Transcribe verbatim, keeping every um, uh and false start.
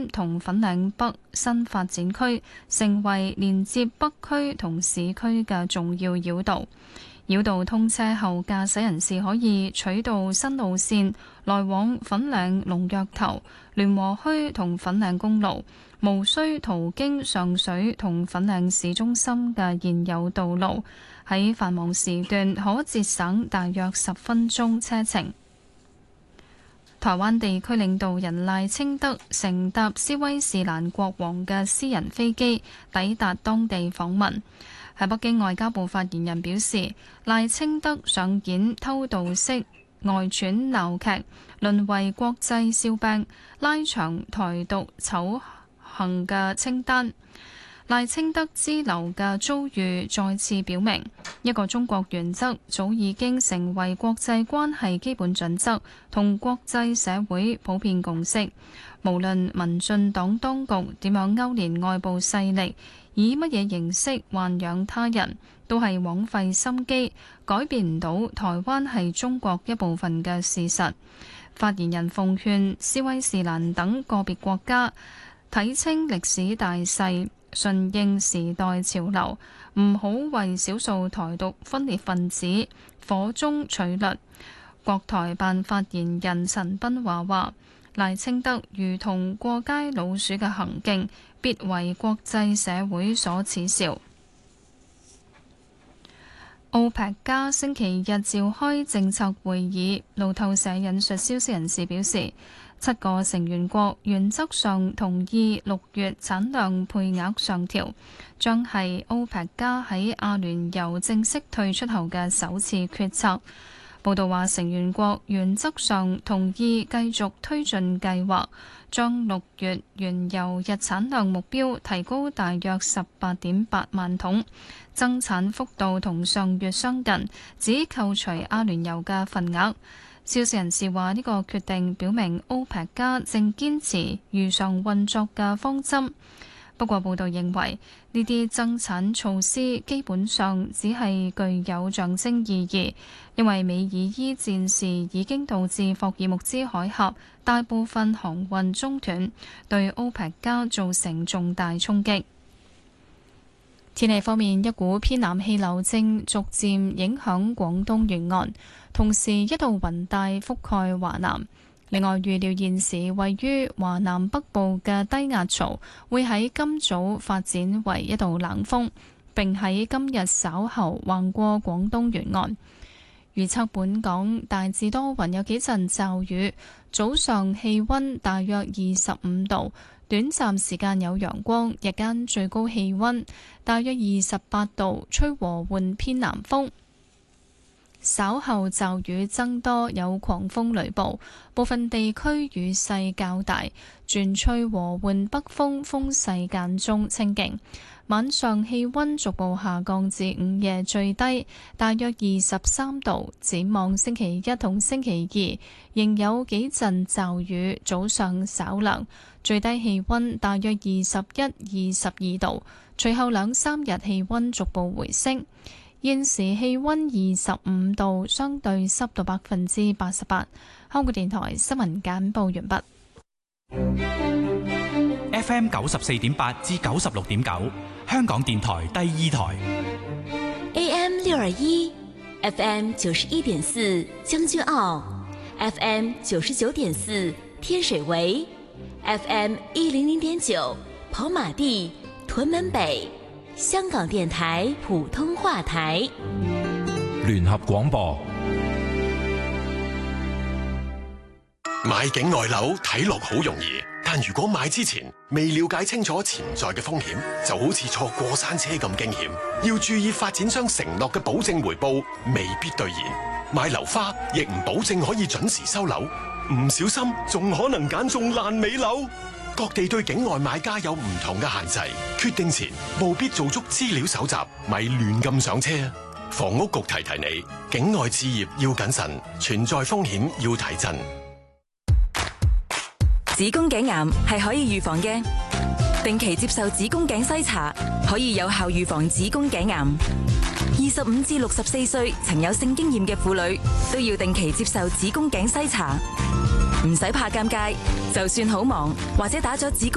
同粉嶺北新發展區，成為連接北區同市區嘅重要繞道。繞道通車後，駕駛人士可以取道新路線來往粉嶺龍躍頭、聯和墟同粉嶺公路，無需途經上水同粉嶺市中心嘅現有道路。喺繁忙時段可節省大約十分鐘車程。台灣地區領導人賴清德乘搭斯威士蘭國王嘅私人飛機抵達當地訪問。喺北京，外交部發言人表示，賴清德上演偷渡式外傳鬧劇，淪為國際笑柄，拉長台獨醜行嘅清單。賴清德之流嘅遭遇再次表明，一個中國原則早已經成為國際關係基本準則同國際社會普遍共識。無論民進黨當局點樣勾連外部勢力，以乜嘢形式豢養他人，都係枉費心機，改變唔到台灣係中國一部分嘅事實。發言人奉勸斯威士蘭等個別國家睇清歷史大勢，順應時代潮流，唔好為少數台獨分裂分子火中取栗。國台辦發言人陳斌華話，賴清德如同過街老鼠嘅行徑，必為國際社會所恥笑。歐佩克加星期日召開政策會議，路透社引述消息人士表示，七個成員國原則上同意六月產量配額上調，將係歐佩克加喺阿聯酋正式退出後嘅首次決策。報道話，成員國原則上同意繼續推進計劃，將六月原油日產量目標提高大約十八點八萬桶，增產幅度同上月相近，只扣除阿聯酋嘅份額。消息人士話，呢個決定表明歐佩克加正堅持如常運作嘅方針。不過報道認為，呢啲增產措施基本上只係具有象徵意義，因為美爾伊戰事已經導致霍爾木茲海峽大部分航運中斷，對歐佩克加造成重大衝擊。天氣方面，一股偏南氣流正逐漸影響廣東沿岸，同時一道雲帶覆蓋華南。另外，預料現時位於華南北部嘅低壓槽會喺今早發展為一道冷鋒，並喺今日稍後橫過廣東沿岸。預測本港大致多雲，有幾陣驟雨，早上氣溫大約二十五度，短暫時間有陽光，日間最高氣溫大約二十八度，吹和緩偏南風。稍後驟雨增多，有狂風雷暴，部分地區雨勢較大，轉吹和緩北風，風勢間中清勁。晚上氣溫逐步下降至午夜最低大約二十三度。展望星期一同星期二仍有幾陣驟雨，早上稍涼，最低氣溫大約二十一、二十二度。隨後兩三日氣溫逐步回升。現時氣溫二十五度，相對濕度百分之八十八。香港電台新聞簡報完畢。 F M 九十四點八至九十六點九，香港電台第二台。 A M 六二一，F M 九十一點四將軍澳 ，F M 九十九點四天水圍 ，F M 一零零點九跑馬地屯門北。香港電台普通話台， 聯合廣播。 買境外樓睇落好容易，但如果買之前未了解清楚潛在嘅風險，就好似坐過山車咁驚險。要注意發展商承諾嘅保證回報未必兌現，買樓花亦唔保證可以準時收樓，唔小心仲可能揀中爛尾樓。各地對境外買家有唔同嘅限制，決定前務必做足資料搜集，咪亂咁上車。房屋局提提你，境外置業要謹慎，存在風險要睇真。 子宮頸癌係可以預防嘅，定期接受子宮頸篩查可以有效預防子宮頸癌。二十五至六十四歲曾有性經驗嘅婦女都要定期接受子宮頸篩查。唔使怕尷尬，就算好忙或者打咗子宮